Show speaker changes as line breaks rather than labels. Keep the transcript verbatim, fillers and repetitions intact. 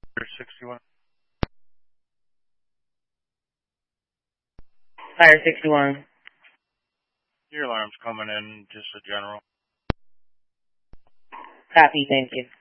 sixty-one.
Fire sixty-one.
Your alarm's coming in, just a general.
Copy, thank you.